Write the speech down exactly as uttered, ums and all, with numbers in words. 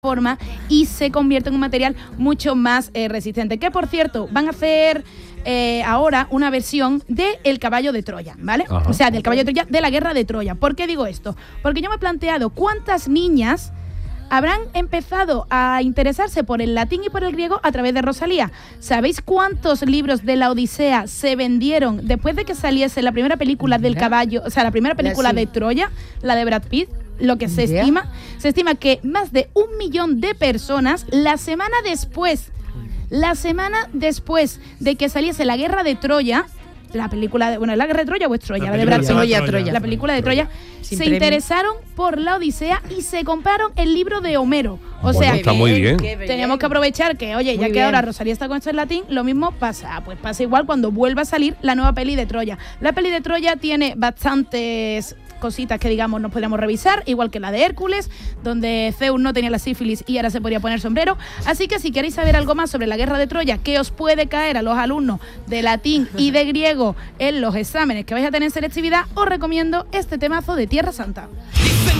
forma y se convierte en un material mucho más eh, resistente. Que, por cierto, van a hacer eh, ahora una versión de El caballo de Troya, ¿vale? Ajá. O sea, del caballo de Troya, de la guerra de Troya. ¿Por qué digo esto? Porque yo me he planteado cuántas niñas habrán empezado a interesarse por el latín y por el griego a través de Rosalía. ¿Sabéis cuántos libros de la Odisea se vendieron después de que saliese la primera película del caballo, o sea, la primera película de Troya, la de Brad Pitt? Lo que se yeah. estima, se estima que más de un millón de personas la semana después, la semana después de que saliese la guerra de Troya, la película de, bueno, la guerra de Troya o es Troya, la, la de Brad Pitt, Troya, Troya, la película de Troya, Sin se premio. interesaron por la Odisea y se compraron el libro de Homero. O bueno, sea, está muy bien. Tenemos que aprovechar que, oye, ya muy que bien. ahora Rosalía está con esto en latín, lo mismo pasa, pues pasa igual cuando vuelva a salir la nueva peli de Troya. La peli de Troya tiene bastantes cositas que, digamos, nos podríamos revisar, igual que la de Hércules, donde Zeus no tenía la sífilis y ahora se podía poner sombrero. Así que si queréis saber algo más sobre la guerra de Troya, que os puede caer a los alumnos de latín y de griego en los exámenes que vais a tener en selectividad, os recomiendo este temazo de Tierra Santa.